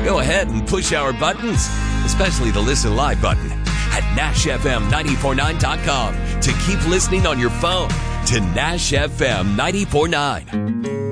Go ahead and push our buttons, especially the Listen Live button at NashFM949.com to keep listening on your phone to Nash FM 94.9.